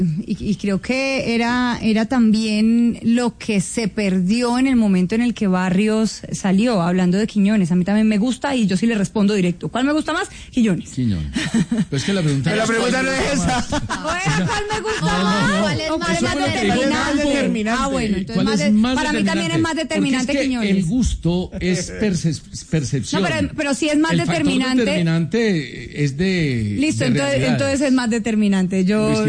Y creo que era también lo que se perdió en el momento en el que Barrios salió, hablando de Quiñones. A mí también me gusta y yo sí le respondo directo. ¿Cuál me gusta más? Quiñones. Pues que la pregunta no es esa. Bueno, ¿cuál me gusta más? ¿Cuál es más determinante? Bueno, entonces para mí también es más determinante Quiñones. El gusto es percepción. No, pero si es más determinante. El determinante es de. Listo, entonces es más determinante.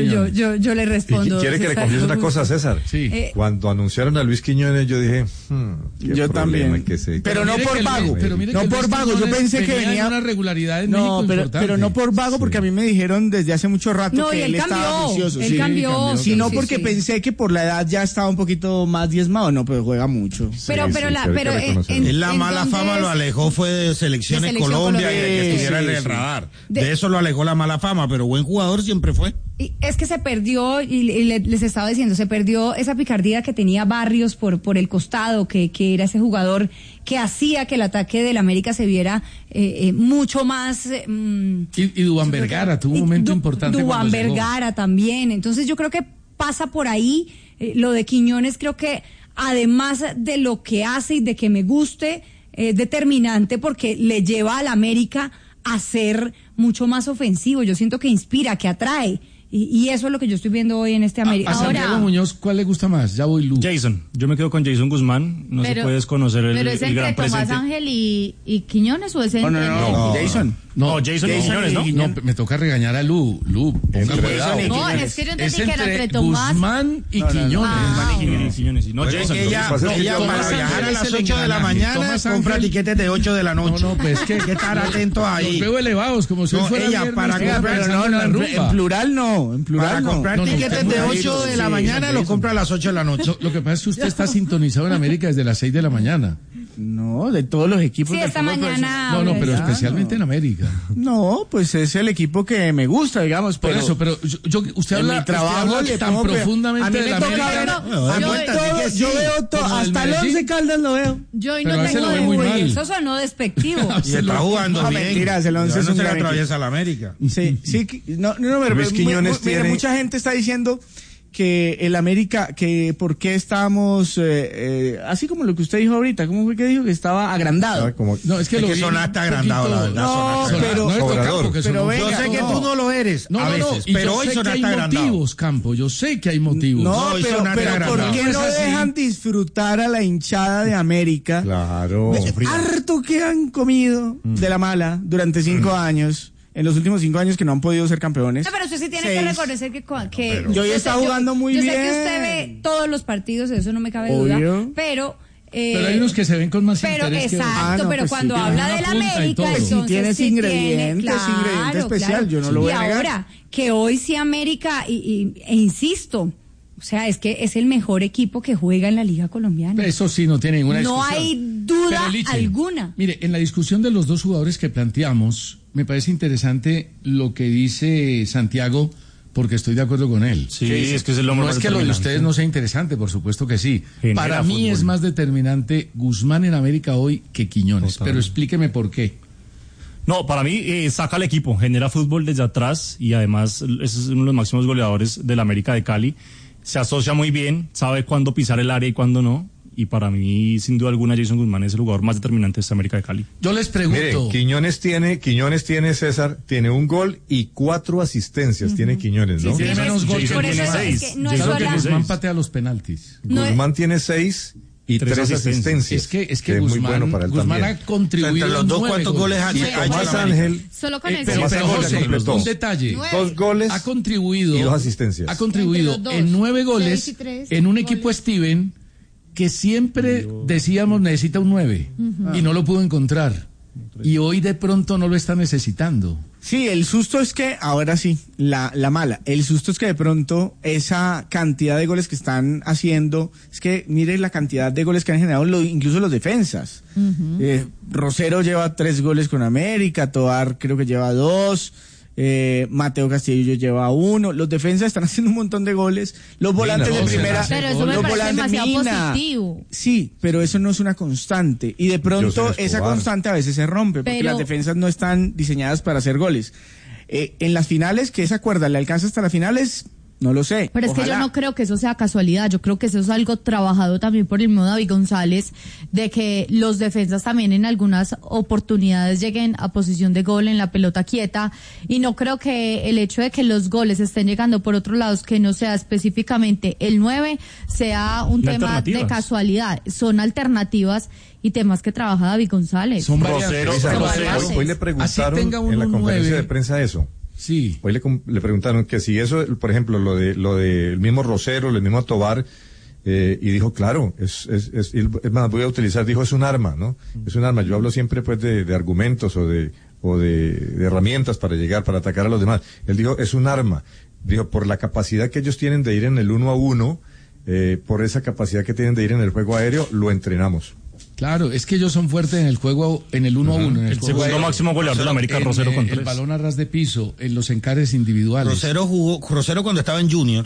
Yo le respondo. ¿Quiere que le confiese una cosa, César? Sí. Cuando anunciaron a Luis Quiñones, yo dije, yo también. Pero no por vago. No por vago. Yo pensé que venía una regularidad en México importante. pero no por vago, porque a mí me dijeron desde hace mucho rato que él estaba juicioso. Él cambió. Sino porque pensé que por la edad ya estaba un poquito más diezmado. No, pero juega mucho. Pero en la mala fama lo alejó fue de selecciones Colombia y de que estuviera en el radar. De eso lo alejó la mala fama, pero buen jugador siempre fue. Y es que se perdió, y les estaba diciendo, se perdió esa picardía que tenía Barrios por el costado, que era ese jugador que hacía que el ataque del América se viera mucho más. Y Duván Vergara tuvo un momento importante. Duván Vergara también. Entonces yo creo que pasa por ahí. Lo de Quiñones creo que además de lo que hace y de que me guste, es determinante porque le lleva al América a ser mucho más ofensivo. Yo siento que inspira, que atrae. Y eso es lo que yo estoy viendo hoy en este América. A Santiago Muñoz, ¿cuál le gusta más? Ya voy, Lu. Jason. Yo me quedo con Jason Guzmán. No se puede desconocer el gran presente. ¿Pero es entre Tomás Ángel y Quiñones o es entre...? No. Jason. No, Jason y Quiñones, ¿no? No, me toca regañar a Lu, ponga cuidado. No, es que yo entendí que era entre Tomás Guzmán y Quiñones. No, Jason. Ella para viajar a las 8 de la mañana compra tiquetes de 8 de la noche. No, pues que estar atento ahí. Los veo elevados, como si fuera ella para comprar, en plural no. Para comprar tiquetes de 8 de la mañana los compra a las 8 de la noche. Lo que pasa es que usted está sintonizado en América desde las 6 de la mañana. No, de todos los equipos. Sí, esta mañana. No, pero especialmente en América. No, pues es el equipo que me gusta, digamos. Por eso, pero usted habla, mi trabajo tan profundamente de la América. Yo veo todo, hasta el 11 Caldas lo veo. Yo no tengo eso sonó despectivo. Y está jugando bien. Mentiras, el 11 no se le atraviesa a la América. Sí, pero Luis Quiñones tiene... mucha gente está diciendo que el América, que por qué estábamos, así como lo que usted dijo ahorita, ¿cómo fue que dijo? Que estaba agrandado. No, es que sonaste agrandado, la verdad. No, pero venga, yo sé que tú no lo eres, a veces, pero hoy sonaste agrandado. Hay motivos, Campo, yo sé que hay motivos. No, pero ¿por qué no dejan disfrutar a la hinchada de América? Claro. Harto que han comido de la mala durante 5 años. En los últimos 5 años que no han podido ser campeones. No, pero usted sí tiene que reconocer que yo ya está jugando muy bien. Yo sé que usted ve todos los partidos, de eso no me cabe duda, pero hay unos que se ven con más interés. Exacto, pero cuando habla del América, entonces tienes ingrediente especial, yo no lo voy a negar. Y ahora, que hoy sí América, e insisto, o sea, es que es el mejor equipo que juega en la Liga Colombiana. Eso sí, no tiene ninguna discusión. No hay duda alguna. Mire, en la discusión de los dos jugadores que planteamos, me parece interesante lo que dice Santiago, porque estoy de acuerdo con él. Sí, es que es el hombre más determinante. No es que lo de ustedes no sea interesante, por supuesto que sí. Para mí es más determinante Guzmán en América hoy que Quiñones. Pero explíqueme por qué. No, para mí saca al equipo, genera fútbol desde atrás y además es uno de los máximos goleadores del América de Cali. Se asocia muy bien, sabe cuándo pisar el área y cuándo no. Y para mí, sin duda alguna, Jason Guzmán es el jugador más determinante de esta América de Cali. Yo les pregunto. Mire, Quiñones tiene, César, tiene 1 gol y 4 asistencias. Tiene Quiñones, ¿no? Sí, tiene menos gol. Jason tiene 6. Es que no es que Guzmán patea los penaltis. Guzmán tiene 6 y 3 asistencias. Es que Guzmán, es muy bueno para él Guzmán también. Ha contribuido. Entre los dos, ¿cuántos goles ha hecho? Tomás Ángel. Solo con el pero José, un detalle. 2 goles ha contribuido, y 2 asistencias. Ha contribuido en 9 goles en un equipo Steven que siempre decíamos necesita un 9 y no lo pudo encontrar. Y hoy de pronto no lo está necesitando. Sí, el susto es que, ahora sí, la mala, el susto es que de pronto esa cantidad de goles que están haciendo, es que mire la cantidad de goles que han generado incluso los defensas. Rosero lleva 3 goles con América, Toar creo que lleva 2, Mateo Castillo lleva 1, los defensas están haciendo un montón de goles, los volantes de primera, pero eso me parece demasiado positivo. Sí, pero eso no es una constante y de pronto esa constante a veces se rompe porque las defensas no están diseñadas para hacer goles. En las finales, que esa cuerda le alcanza hasta las finales, No lo sé. Pero es que yo no creo que eso sea casualidad, yo creo que eso es algo trabajado también por el mismo David González, de que los defensas también en algunas oportunidades lleguen a posición de gol en la pelota quieta, y no creo que el hecho de que los goles estén llegando por otros lados, que no sea específicamente el 9, sea un tema de casualidad. Son alternativas y temas que trabaja David González. Son Rosero. Hoy le preguntaron en la conferencia de prensa eso. Sí. Hoy le preguntaron que si eso, por ejemplo, lo de el mismo Rosero, el mismo Tobar, y dijo, claro, es más, voy a utilizar, dijo, es un arma, ¿no? Es un arma. Yo hablo siempre, pues, de argumentos o de herramientas para llegar, para atacar a los demás. Él dijo, es un arma. Dijo, por la capacidad que ellos tienen de ir en el 1-1, por esa capacidad que tienen de ir en el juego aéreo, lo entrenamos. Claro, es que ellos son fuertes en el juego, en el 1-1. En el segundo máximo goleador de la América, Rosero con 3. El balón a ras de piso, en los encares individuales. Rosero cuando estaba en Junior,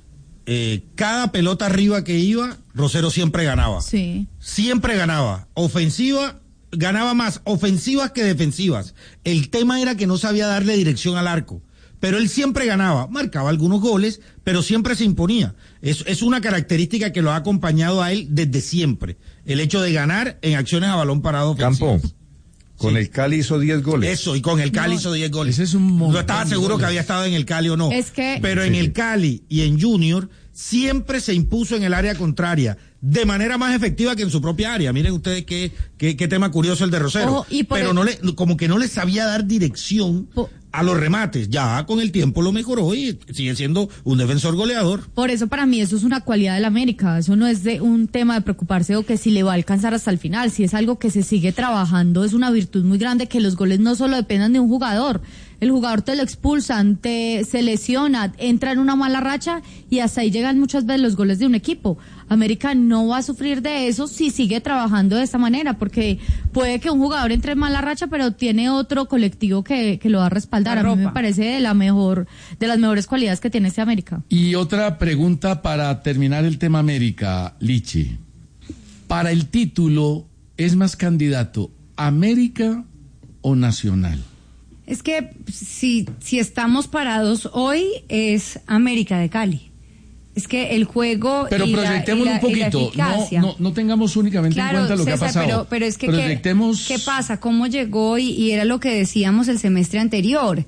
cada pelota arriba que iba, Rosero siempre ganaba. Sí. Siempre ganaba. Ofensiva, ganaba más ofensivas que defensivas. El tema era que no sabía darle dirección al arco. Pero él siempre ganaba, marcaba algunos goles, pero siempre se imponía. Es una característica que lo ha acompañado a él desde siempre. El hecho de ganar en acciones a balón parado ofensivas. Campo, con el Cali hizo 10 goles. Eso, y con el Cali hizo 10 goles. Ese es un montón. No estaba seguro que había estado en el Cali o no. Pero en el Cali y en Junior siempre se impuso en el área contraria, de manera más efectiva que en su propia área. Miren ustedes qué tema curioso el de Rosero. Pero como que no le sabía dar dirección a los remates. Ya con el tiempo lo mejoró y sigue siendo un defensor goleador. Por eso para mí eso es una cualidad del América. Eso no es de un tema de preocuparse o que si le va a alcanzar hasta el final. Si es algo que se sigue trabajando, es una virtud muy grande que los goles no solo dependan de un jugador. El jugador te lo expulsan, se lesiona, entra en una mala racha y hasta ahí llegan muchas veces los goles de un equipo. América no va a sufrir de eso si sigue trabajando de esta manera, porque puede que un jugador entre en mala racha, pero tiene otro colectivo que lo va a respaldar. A mí me parece de las mejores cualidades que tiene este América. Y otra pregunta para terminar el tema América, Lichi. Para el título, ¿es más candidato América o Nacional? Es que si estamos parados hoy es América de Cali. Es que el juego pero proyectémoslo un poquito, no tengamos únicamente en cuenta lo que ha pasado. Pero es que ¿qué pasa? ¿Cómo llegó? Y era lo que decíamos el semestre anterior.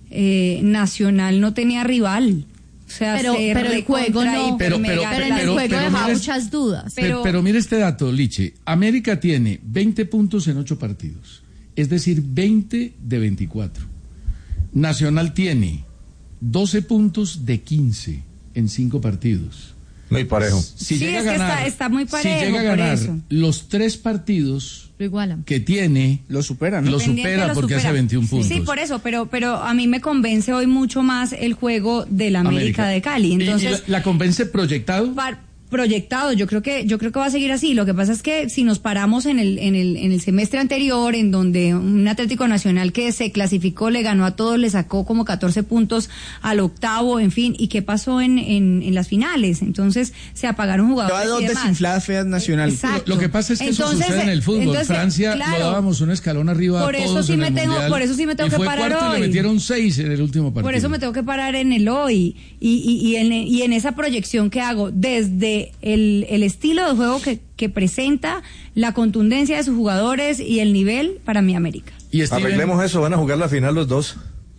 Nacional no tenía rival. O sea, pero el juego no. Pero en el juego deja muchas dudas. Pero mire este dato, Liche. América tiene 20 puntos en 8 partidos. Es decir, 20 de 24. Nacional tiene 12 puntos de 15 en 5 partidos. Muy parejo. Si llega a ganar, está muy parejo. Si llega a ganar los 3 partidos lo igualan. Que tiene, lo supera, ¿no? Lo supera porque hace 21 puntos. Sí, por eso, pero a mí me convence hoy mucho más el juego del América de Cali. Entonces, ¿Y la convence proyectado? Proyectado, yo creo que va a seguir así. Lo que pasa es que si nos paramos en el semestre anterior, en donde un Atlético Nacional que se clasificó, le ganó a todos, le sacó como 14 puntos al octavo, en fin, ¿y qué pasó en las finales? Entonces se apagaron jugadores. Dos desinfladas feas Nacional. Exacto. Lo que pasa es que eso sucede en el fútbol. Francia lo dábamos un escalón arriba por a eso todos sí en me el tengo, mundial, por eso sí me tengo que parar cuarto hoy. Y le metieron 6 en el último partido. Por eso me tengo que parar en el hoy y en esa proyección que hago desde el estilo de juego que presenta, la contundencia de sus jugadores y el nivel para mi América. Y arreglemos eso, van a jugar la final los dos.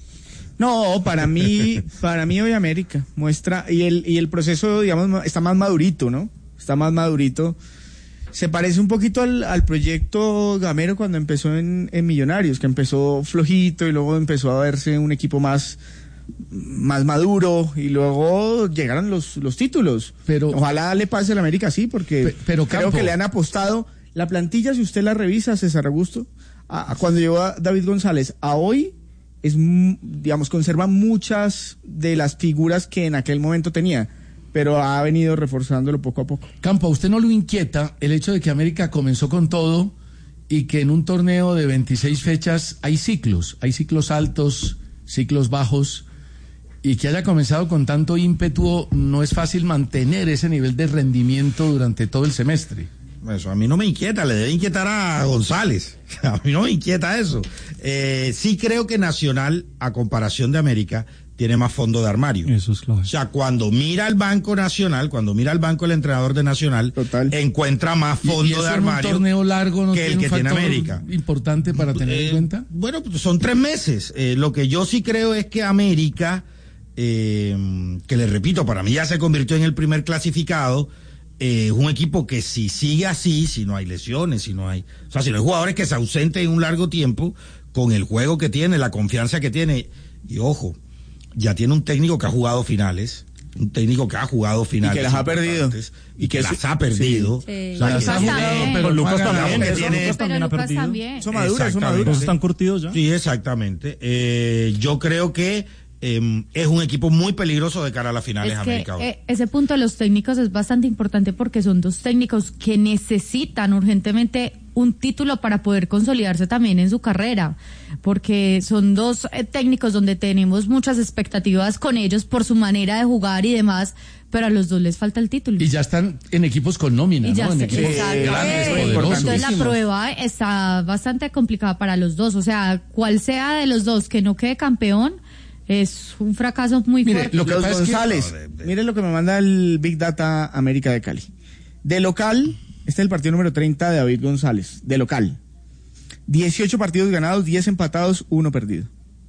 No, para mí hoy América muestra y el proceso, digamos, está más madurito, ¿no? Está más madurito. Se parece un poquito al proyecto Gamero cuando empezó en Millonarios, que empezó flojito y luego empezó a verse un equipo más maduro y luego llegaron los títulos. Pero ojalá le pase a la América así, porque creo que le han apostado. La plantilla, si usted la revisa, César Augusto, a cuando llegó a David González a hoy, digamos, conserva muchas de las figuras que en aquel momento tenía, pero ha venido reforzándolo poco a poco. Campo, ¿a usted no lo inquieta el hecho de que América comenzó con todo y que en un torneo de 26 fechas hay ciclos altos, ciclos bajos, y que haya comenzado con tanto ímpetu? No es fácil mantener ese nivel de rendimiento durante todo el semestre. Eso a mí no me inquieta, le debe inquietar a González. A mí no me inquieta eso. Sí creo que Nacional, a comparación de América, tiene más fondo de armario. Eso es clave. O sea, cuando mira el Banco Nacional, el entrenador de Nacional, Total. encuentra más fondo de armario. Un torneo largo no que el que tiene América. Importante para tener en cuenta. Bueno, pues son 3 meses. Lo que yo sí creo es que América, que le repito, para mí ya se convirtió en el primer clasificado. Es un equipo que si sigue así, si no hay lesiones, si no hay jugadores que se ausenten en un largo tiempo, con el juego que tiene, la confianza que tiene, y ojo, ya tiene un técnico que ha jugado finales, y que las ha perdido. Y que las ha perdido. Sí. O sea, Lucas también. pero Lucas ha ganado, también. que tiene- Lucas también ha Lucas perdido. también. Son maduros. ¿Los están curtidos ya? Sí, exactamente. Yo creo que es un equipo muy peligroso de cara a las finales Es que América. ese punto de los técnicos es bastante importante porque son 2 técnicos que necesitan urgentemente un título para poder consolidarse también en su carrera, porque son 2 técnicos donde tenemos muchas expectativas con ellos por su manera de jugar y demás, pero a los 2 les falta el título. Y ya están en equipos con nómina, Y ya ¿no? En se- equipos exacto. grandes, Entonces, poderosos. Entonces la prueba está bastante complicada para los 2, o sea, cual sea de los 2 que no quede campeón, es un fracaso muy Mire, fuerte. lo que Los pasa es que- González, mire lo que me manda el Big Data América de Cali. De local, este es el partido número 30 de David González. De local, 18 partidos ganados, 10 empatados, 1 perdido.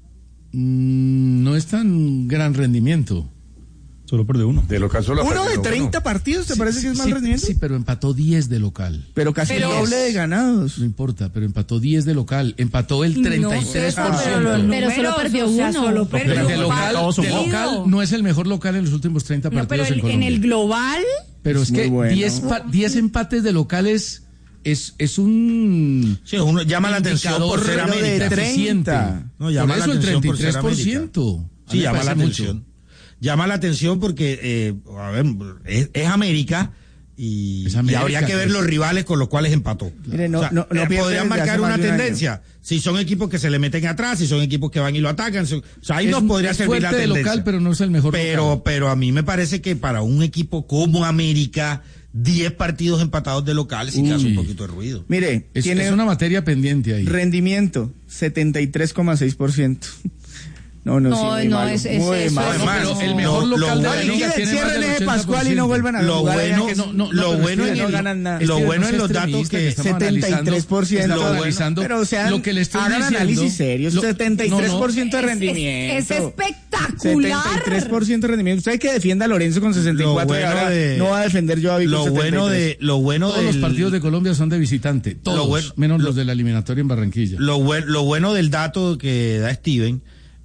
No es tan gran rendimiento. Solo perdió uno. De local solo ha ¿Uno de perdido 30 partidos te parece que es mal rendimiento? Sí, pero empató 10 de local. Pero casi el doble de ganados. No importa, pero empató 10 de local. Empató el 33%. Pero solo perdió uno. Solo Pero perdió de un local, partido. de local no es el mejor local en los últimos 30 No, pero partidos en Colombia. en el global, Pero es Es muy que bueno. 10 empates de locales es un Sí, uno llama la atención por ser indicador América. de deficiente. 30. No, llama Por eso la el atención por ser 33%. A mí Sí, me llama la parece mucho. atención. Llama la atención porque, a ver, es América y, Es América, y habría que ver los rivales con los cuales empató. Mire, no pierde podrían desde hace marcar más una de un tendencia. Si son equipos que se le meten atrás, si son equipos que van y lo atacan. O sea, ahí nos podría es servir la fuerte de tendencia. local, pero no es el mejor local. Pero a mí me parece que para un equipo como América, 10 partidos empatados de local sí que hace un poquito de ruido. Mire, Es tiene una materia pendiente ahí. rendimiento 73,6%. No, No, sí, muy no, malo, es- muy eso malo. es- Pero el mejor Lo local de la bueno- liga tiene más Cierren del ese Pascual y 80%. no vuelvan a Lo jugar. bueno, que no, lo pero bueno es que en no el- ganan nada. Es lo que bueno no en sea los datos extremista, que estamos analizando- 73%. estamos analizando Pero sean, lo que le estoy hagan diciendo. análisis serios. Lo- 73% de es rendimiento. espectacular. 73% de rendimiento. Usted que defienda a Lorenzo con 64 y Lo bueno ahora de- no va a defender yo a Vic con lo bueno 73. de lo bueno Todos los del- partidos de Colombia son de visitante, todos, bueno- menos los de la eliminatoria en Barranquilla. lo bueno del dato que da Steven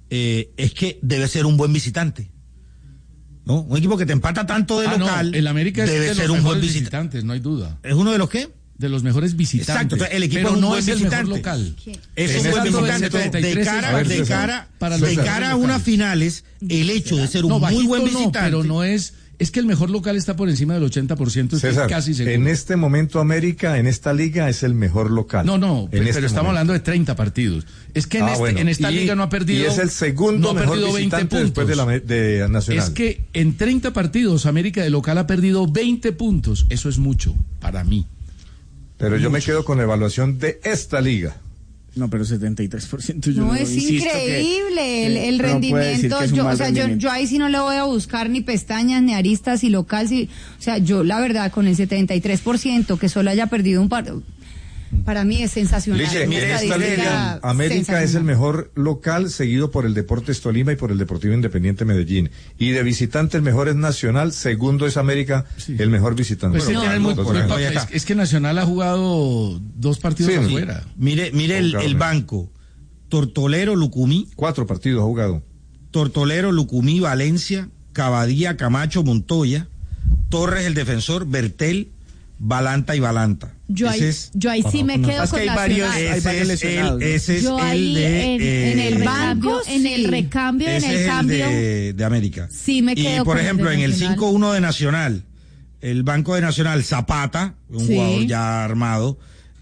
es que debe ser un buen visitante. ¿No? Un equipo que te empata tanto de local no, el América es debe de ser los un buen mejores visitante. visitantes, no hay duda. ¿Es uno de los qué? De los mejores visitantes. Exacto, entonces el equipo pero es un no buen es el visitante. mejor local. Es En un buen ese dato del visitante. Entonces, 73 A ver, César. Para de los cara a locales. unas finales, el hecho de ser un No, muy bajito buen no, visitante. pero no es que el mejor local está por encima del 80%, estoy César, casi seguro. en este momento América, en esta liga, es el mejor local. No, En pero este estamos momento. hablando de 30 partidos. Es que en esta Y- liga no ha perdido. Y es el segundo no ha mejor perdido 20 visitante después puntos. de Nacional. Es que en 30 partidos América de local ha perdido 20 puntos. Eso es mucho para mí. Pero yo me quedo con la evaluación de esta liga. No, pero 73%. Yo No, es insisto increíble que el no puede decir rendimiento. que es un mal O sea, rendimiento. yo ahí sí no le voy a buscar ni pestañas, ni aristas, y local. O sea, yo la verdad, con el 73%, que solo haya perdido un partido, para mí es sensacional. Lice, Una en esta estadística liga, América es el sensacional. mejor local, seguido por el Deportes Tolima y por el Deportivo Independiente Medellín. Y de visitante, el mejor es Nacional, segundo es América, el mejor visitante. Pues sí, tiene los dos grandes. es que Nacional ha jugado 2 partidos Sí, afuera. Mire el banco. Tortolero, Lucumí, 4 partidos ha jugado. Tortolero, Lucumí, Valencia, Cavadía, Camacho, Montoya, Torres, el defensor, Bertel, Balanta y Balanta. Yo ahí sí me quedo Es que con hay varios- Nacional. hay varios lesionados, ¿no? Ese es Yo el ahí de en el banco, banco, en el sí. recambio, en ese el es cambio. de América. Sí me quedo Y por con el ejemplo, de en el Nacional. 5-1 de Nacional, el banco de Nacional, Zapata, un Sí. jugador ya armado,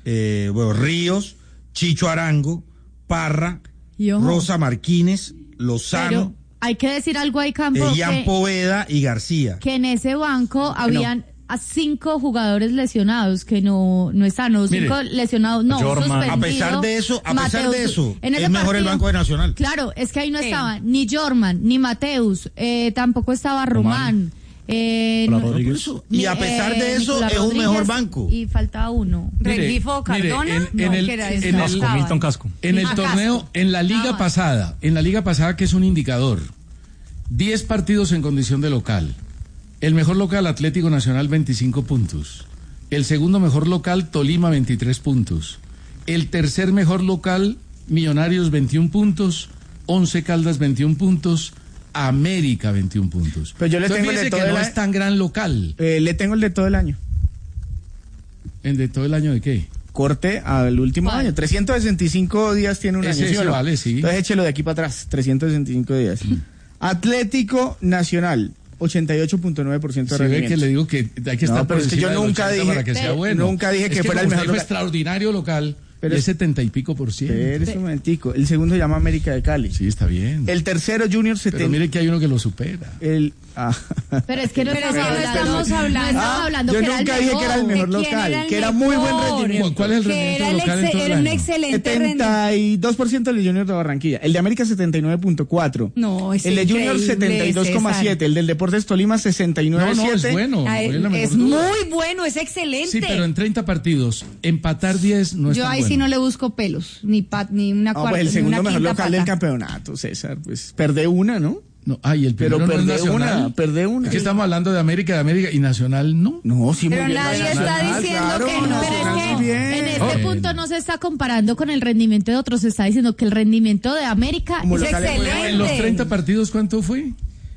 Ríos, Chicho Arango, Parra, Y ojo. Rosa Martínez, Lozano, Pero hay que decir algo ahí, Campo, Ian Poveda y García. que en ese banco a 5 jugadores lesionados que no están, o 5 lesionados, no, suspendidos. A pesar de eso, es mejor el banco de Nacional. Claro, es que ahí no estaban ni Jorman, ni Mateus, tampoco estaba Román. Y a pesar de eso, es un mejor banco. Y faltaba uno. Rengifo Cardona, Milton Casco. En el torneo, en la liga pasada, que es un indicador, 10 partidos en condición de local. El mejor local, Atlético Nacional, 25 puntos. El segundo mejor local, Tolima, 23 puntos. El tercer mejor local, Millonarios, 21 puntos. 11 Caldas, 21 puntos. América, 21 puntos. Pero yo le tengo el de todo que el no año. Es tan gran local. Le tengo el de todo el año. ¿El de todo el año de qué? Corte al último año. 365 días tiene un año. ¿sí vale, sí. Entonces échelo de aquí para atrás. 365 días. Atlético Nacional, 88.9% de rendimiento. Ve que le digo que hay que estar pero es que yo nunca dije para que sea bueno. Nunca dije que fuera el mejor local. Extraordinario local. Pero es 70 y pico %. Espérese un momentico. El segundo se llama América de Cali. Sí, está bien. El tercero, Junior 70. Pero mire que hay uno que lo supera. Pero es que no estamos hablando. Yo nunca dije que era el mejor local, que era muy buen rendimiento. ¿Cuál es el rendimiento local en todo el año? Era un excelente rendimiento. 72% del Junior de Barranquilla. El de América 79.4. No, es el de Junior 72.7. El del Deportes Tolima 69.7. No, es bueno. Es muy bueno, es excelente. Sí, pero en 30 partidos, empatar 10 no es tan bueno. Yo ahí sí no le busco pelos, ni una cuarta, pues el segundo mejor local pata del campeonato, César. Pues perdé una, ¿no? No, el primero pero no es Nacional. Perdé una. Es que estamos hablando de América y Nacional no. No, sí, pero muy bien. Nadie está diciendo que no. Pero es que en este punto no se está comparando con el rendimiento de otros, se está diciendo que el rendimiento de América es excelente. En los 30 partidos, ¿cuánto fue?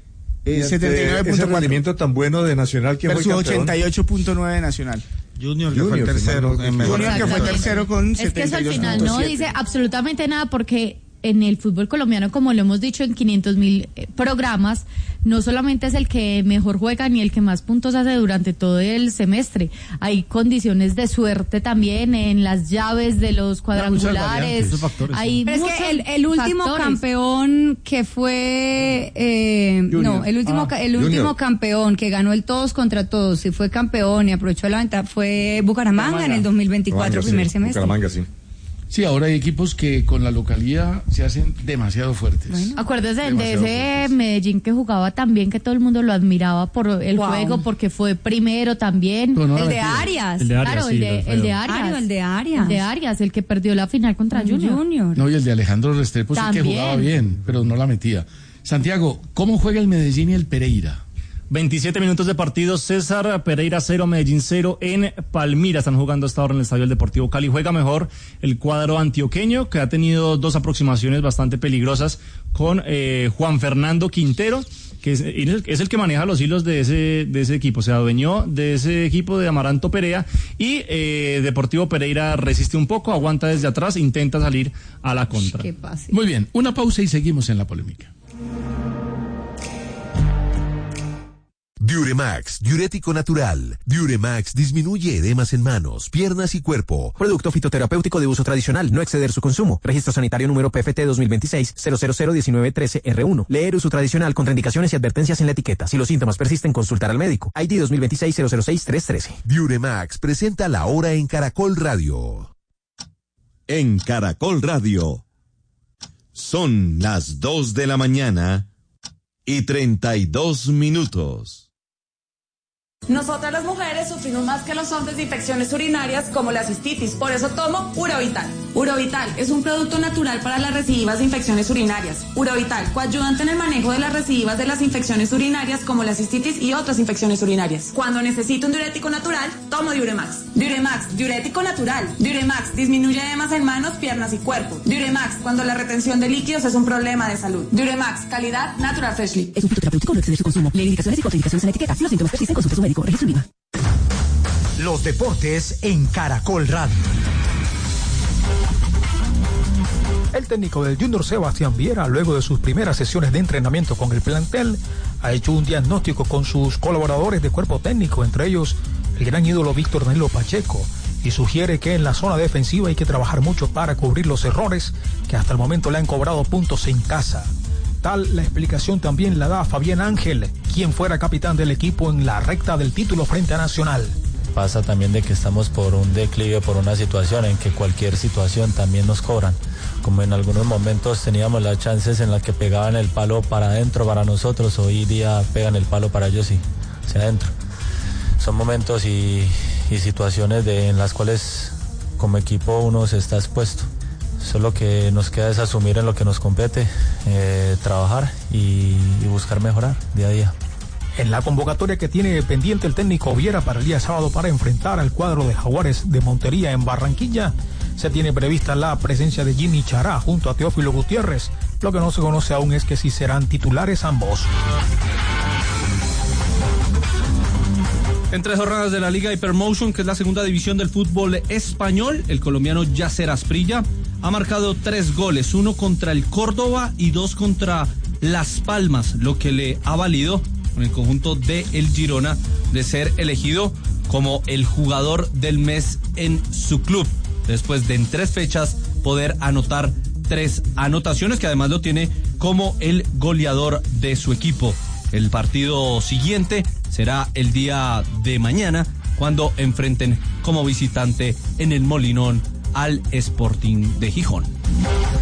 79.4. Ese rendimiento tan bueno de Nacional que versus 88.9 de Nacional. Junior que fue el tercero. Junior que fue tercero con 72.7. Es que eso al final no dice absolutamente nada porque en el fútbol colombiano, como lo hemos dicho en 500.000 programas, no solamente es el que mejor juega ni el que más puntos hace durante todo el semestre. Hay condiciones de suerte también en las llaves de los cuadrangulares. Hay pero es que el último factores. Campeón que fue el último campeón que ganó el todos contra todos y fue campeón y aprovechó la ventaja fue Bucaramanga en el 2024 primer semestre. Bucaramanga, sí. Sí, ahora hay equipos que con la localidad se hacen demasiado fuertes. Bueno, acuérdese de ese Medellín que jugaba tan bien que todo el mundo lo admiraba por el juego, porque fue primero también. El de Arias. Claro, el de Arias, el que perdió la final contra Junior. No, y el de Alejandro Restrepo sí que jugaba bien, pero no la metía. Santiago, ¿cómo juega el Medellín y el Pereira? 27 minutos de partido, César, Pereira 0, Medellín 0 en Palmira. Están jugando hasta ahora en el Estadio del Deportivo Cali. Juega mejor el cuadro antioqueño, que ha tenido 2 aproximaciones bastante peligrosas con Juan Fernando Quintero, que es el que maneja los hilos de ese equipo. Se adueñó de ese equipo de Amaranto Perea y Deportivo Pereira resiste un poco, aguanta desde atrás, intenta salir a la contra. Qué pase. Muy bien, una pausa y seguimos en la polémica. Diuremax, diurético natural. Diuremax disminuye edemas en manos, piernas y cuerpo. Producto fitoterapéutico de uso tradicional, no exceder su consumo. Registro sanitario número PFT 2026-0001913R1. Leer uso tradicional, contraindicaciones y advertencias en la etiqueta. Si los síntomas persisten, consultar al médico. ID 2026-006-313. Diuremax presenta La Hora en Caracol Radio. En Caracol Radio. Son las 2 de la mañana y 32 minutos. Nosotras las mujeres sufrimos más que los hombres de infecciones urinarias como la cistitis, por eso tomo Urovital. Urovital es un producto natural para las recidivas de infecciones urinarias. Urovital, coayudante en el manejo de las recidivas de las infecciones urinarias como la cistitis y otras infecciones urinarias. Cuando necesito un diurético natural, tomo Diuremax. Diuremax, diurético natural. Diuremax disminuye edemas en manos, piernas y cuerpo. Diuremax, cuando la retención de líquidos es un problema de salud. Diuremax, calidad Natural Freshly. Es un fitoterapéutico, no exceder su consumo. Lee indicaciones y contraindicaciones en la etiqueta. Si los síntomas persisten, consulte a su médico. Registro INVIMA. Los deportes en Caracol Radio. El técnico del Junior, Sebastián Viera, luego de sus primeras sesiones de entrenamiento con el plantel, ha hecho un diagnóstico con sus colaboradores de cuerpo técnico, entre ellos el gran ídolo Víctor Danilo Pacheco, y sugiere que en la zona defensiva hay que trabajar mucho para cubrir los errores que hasta el momento le han cobrado puntos en casa. Tal la explicación también la da Fabián Ángel, quien fuera capitán del equipo en la recta del título frente a Nacional. Pasa también de que estamos por un declive, por una situación en que cualquier situación también nos cobran. Como en algunos momentos teníamos las chances en las que pegaban el palo para adentro para nosotros, hoy día pegan el palo para ellos y hacia adentro. Son momentos y situaciones en las cuales como equipo uno se está expuesto. Solo que nos queda es asumir en lo que nos compete, trabajar y buscar mejorar día a día. En la convocatoria que tiene pendiente el técnico Viera para el día sábado para enfrentar al cuadro de Jaguares de Montería en Barranquilla, se tiene prevista la presencia de Jimmy Chará junto a Teófilo Gutiérrez. Lo que no se conoce aún es que si serán titulares ambos. En 3 jornadas de la Liga Hypermotion, que es la segunda división del fútbol español, el colombiano Yacer Asprilla ha marcado 3 goles, 1 contra el Córdoba y 2 contra Las Palmas, lo que le ha valido con el conjunto de el Girona de ser elegido como el jugador del mes en su club, después de en 3 fechas poder anotar 3 anotaciones, que además lo tiene como el goleador de su equipo. El partido siguiente será el día de mañana, cuando enfrenten como visitante en el Molinón al Sporting de Gijón.